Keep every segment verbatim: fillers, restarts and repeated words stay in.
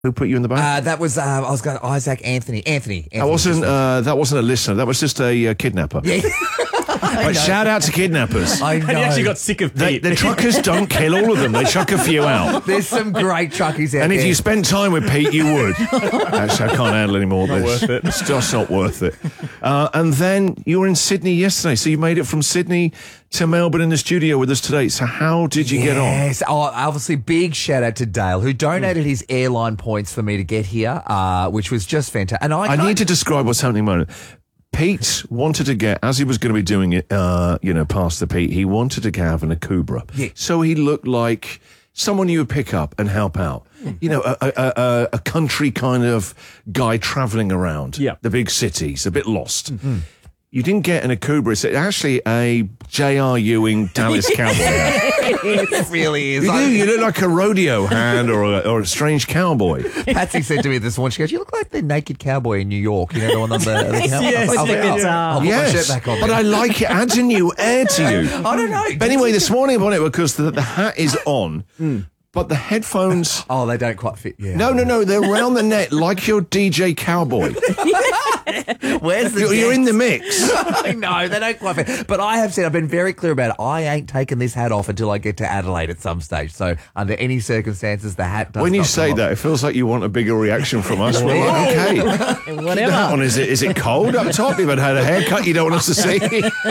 Who put you in the back? Uh, that was, uh, I was going Isaac Anthony. Anthony. Anthony that wasn't uh, that wasn't a listener. That was just a uh, kidnapper. Yeah. But shout out to kidnappers. I know. And he actually got sick of They, Pete. the truckers don't kill all of them. They chuck a few out. There's some great truckies out And there. if you spent time with Pete, you would. Actually, I can't handle any more of Not this. worth it. It's just not worth it. Uh, and then you were in Sydney yesterday, so you made it from Sydney to Melbourne in the studio with us today. So how did you get on? Yes. Oh, obviously, big shout out to Dale, who donated his airline points for me to get here, uh, which was just fantastic. And I, I need to describe what's happening at the moment. Pete wanted to get, as he was going to be doing it, uh, you know, past the Pete, he wanted to have an Akubra. Yeah. So he looked like someone you would pick up and help out. You know, a, a, a, a country kind of guy travelling around Yeah. the big cities, a bit lost. Mm-hmm. You didn't get an Akubra. It's actually a J R Ewing Dallas cowboy hat. It really is. You I- do. You look like a rodeo hand or a, or a strange cowboy. Patsy said to me this morning, she goes, you look like the naked cowboy in New York. You know, the one on the... the Yes, I was yes, like, with the oh, guitar. I'll put my shirt back on. but I like it. Adds a new air to you. I don't know. But anyway, this morning I'm on it because the, the hat is on, but the headphones... Oh, they don't quite fit. Yeah. No, no, no. They're around the neck like your D J Cowboy. Where's the You're, you're in the dent? mix. I know, they don't quite fit. But I have said, I've been very clear about it. I ain't taking this hat off until I get to Adelaide at some stage. So under any circumstances, the hat does When you not say come that, it feels like you want a bigger reaction from us. We're like, okay. Keep the Whatever. hat on. Is it, is it cold up top? You've had a haircut you don't want us to see?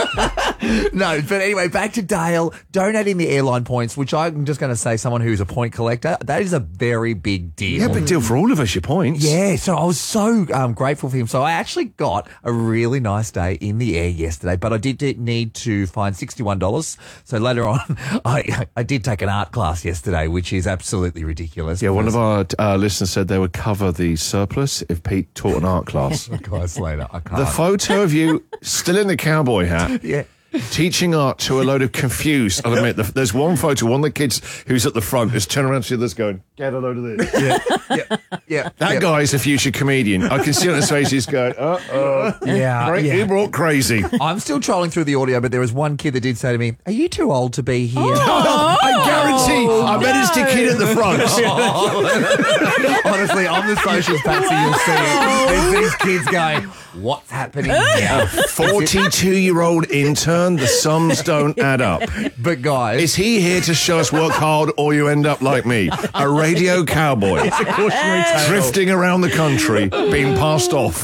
off. No, but anyway, back to Dale donating the airline points, which I'm just going to say, someone who's a point collector, that is a very big deal. Yeah, big deal for all of us, your points. Yeah, so I was so um, grateful for him. So I actually got a really nice day in the air yesterday, but I did, did need to find sixty-one dollars. So later on, I I did take an art class yesterday, which is absolutely ridiculous. Yeah, one of our uh, listeners said they would cover the surplus if Pete taught an art class. Guys, later, I can't. The photo of you still in the cowboy hat. Yeah. Teaching art to a load of confused. I'll admit, the, there's one photo, one of the kids who's at the front is turning around to the others going, get a load of this. Yeah, yeah, yeah. That yeah. guy's a future comedian. I can see on his face he's going, uh-oh. Yeah, Cra- yeah. He brought crazy. I'm still trolling through the audio, but there was one kid that did say to me, are you too old to be here? I guarantee, I bet it's the kid at the front. Honestly, on the socials, Patsy, you'll see it. There's these kids going, what's happening here? forty-two-year-old intern, the sums don't add up. But guys, Is he here to show us work hard or you end up like me? A radio cowboy. It's a cautionary tale. Drifting around the country, being passed off.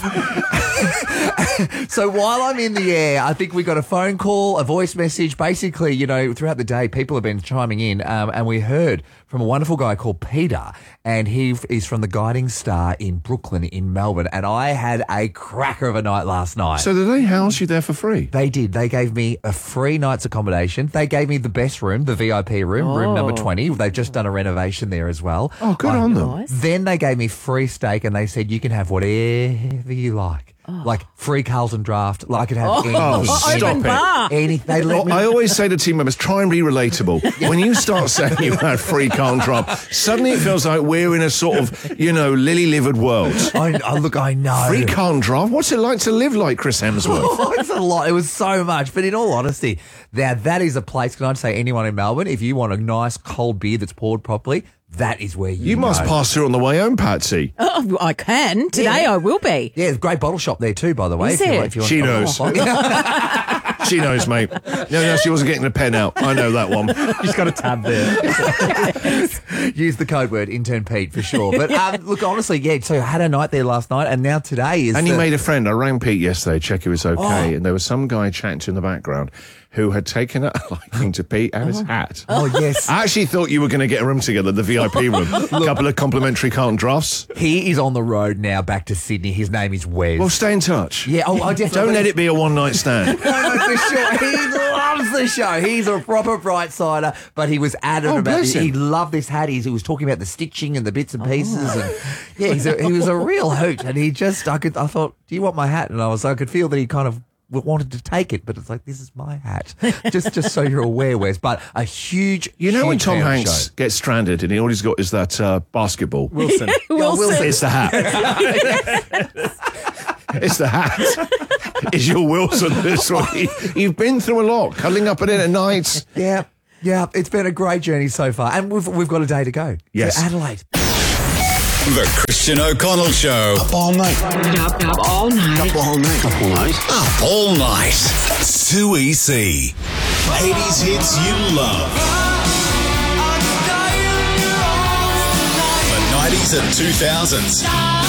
so while I'm in the air, I think we got a phone call, a voice message. Basically, you know, throughout the day, people have been chiming in, um, and we heard from a wonderful guy called Peter, and he f- is from the Guiding Star in Brooklyn, in Melbourne. And I had a cracker of a night last night. So did they house you there for free? They did. They gave me a free night's accommodation. They gave me the best room, the V I P room, room number twenty. They've just done a renovation there as well. Oh, good I- on them. Nice. Then they gave me free steak and they said, you can have whatever you like. Like free Carlton draft. Like I could have anything. Oh, stop Open it. bar. Any, they let me. I always say to team members, try and be relatable. When you start saying you had free contract, suddenly it feels like we're in a sort of, you know, lily-livered world. I, I, look, I know. Free contract? What's it like to live like Chris Hemsworth? Oh, it's a lot. It was so much. But in all honesty, now that is a place, can I say anyone in Melbourne, if you want a nice cold beer that's poured properly, that is where you You must go. pass through on the way home, Patsy. Oh, I can. Today Yeah. I will be. Yeah, there's a great bottle shop there too, by the way. Is if you it? want- if you want She to- knows. Oh, She knows, mate. No, no, she wasn't getting the pen out. I know that one. Just got a tab there. Use the code word intern Pete for sure. But um, look, honestly, yeah. So I had a night there last night, and now today is. And the, you made a friend. I rang Pete yesterday, check he was okay, Oh. and there was some guy chatting to in the background who had taken a liking to Pete and his hat. Oh yes, I actually thought you were going to get a room together, the V I P room. A couple of complimentary Carlton drafts. he is on the road now back to Sydney. His name is Wes. Well, stay in touch. yeah. Oh, I definitely Don't let it be a one-night stand. No, no, for sure. He loves the show. He's a proper bright sider, but he was adamant Oh, about bless it. He him. loved this hat. He's, he was talking about the stitching and the bits and pieces, and yeah, he's a, he was a real hoot. And he just, I could, I thought, do you want my hat? And I was, I could feel that he kind of wanted to take it, but it's like, this is my hat. just, just so you're aware, Wes. But a huge, You know when huge Tom fan of the Hanks show. gets stranded and he all he's got is that uh, basketball? Wilson. Wilson. It's the hat. It's the hat. It's your Wilson this week. You've been through a lot, cuddling up in it at night. Yeah, yeah. It's been a great journey so far, and we've we've got a day to go. Yes. to Adelaide. The Christian O'Connell Show. Up all night. Up, up all night. Up all night. Up all night. Up all night. two E C. eighties hits you love. The nineties and two thousands.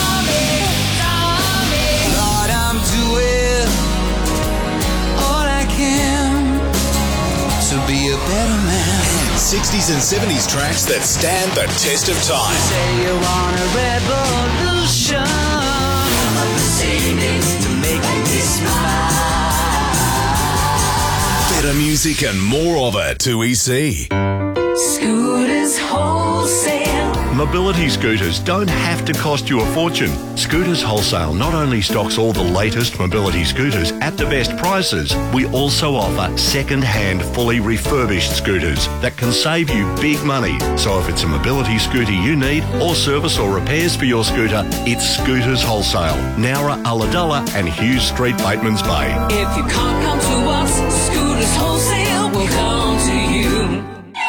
Lord, I'm doing all I can to be a better man. sixties and seventies tracks that stand the test of time. Say you want a revolution, Mercedes to make me smile. Better music and more of it. two E C. Scooters Wholesale. Mobility scooters don't have to cost you a fortune. Scooters Wholesale not only stocks all the latest mobility scooters at the best prices, we also offer second-hand, fully refurbished scooters that can save you big money. So if it's a mobility scooter you need, or service or repairs for your scooter, it's Scooters Wholesale. Nowra, Ulladulla and Hughes Street, Bateman's Bay. If you can't come to us, Scooters Wholesale will come to you.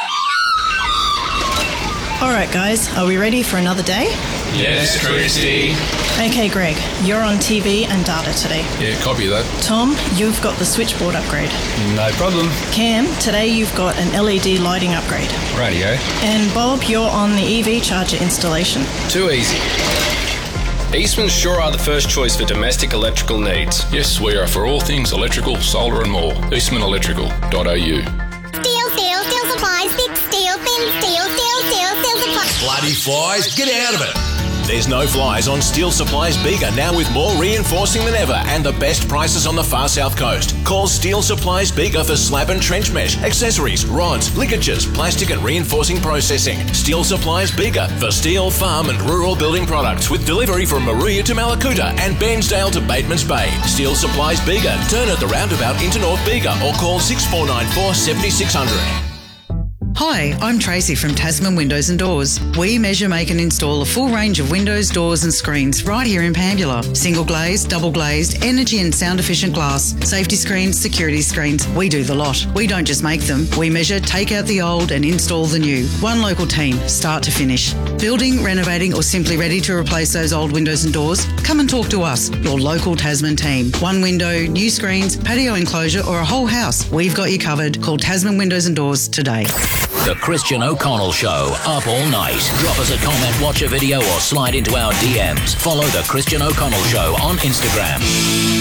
All right, guys, are we ready for another day? Yes, Christy. Okay, Greg, you're on T V and data today. Yeah, copy that. Tom, you've got the switchboard upgrade. No problem. Cam, today you've got an L E D lighting upgrade. Radio. And Bob, you're on the E V charger installation. Too easy. Eastman sure are the first choice for domestic electrical needs. Yes, we are for all things electrical, solar and more. eastman electrical dot a u. Steel, steel, steel supplies, thick steel, thin steel, steel, steel, steel supplies. Bloody flies, get out of it. There's no flies on Steel Supplies Bega, now with more reinforcing than ever and the best prices on the far south coast. Call Steel Supplies Bega for slab and trench mesh, accessories, rods, ligatures, plastic and reinforcing processing. Steel Supplies Bega for steel, farm and rural building products with delivery from Maruya to Malakuta and Bairnsdale to Bateman's Bay. Steel Supplies Bega. Turn at the roundabout into North Bega or call six four nine four, seven six zero zero. Hi, I'm Tracy from Tasman Windows and Doors. We measure, make and install a full range of windows, doors and screens right here in Pambula. Single glazed, double glazed, energy and sound efficient glass, safety screens, security screens. We do the lot. We don't just make them. We measure, take out the old and install the new. One local team, start to finish. Building, renovating or simply ready to replace those old windows and doors? Come and talk to us, your local Tasman team. One window, new screens, patio enclosure or a whole house. We've got you covered. Call Tasman Windows and Doors today. The Christian O'Connell Show, up all night. Drop us a comment, watch a video or slide into our D Ms. Follow The Christian O'Connell Show on Instagram.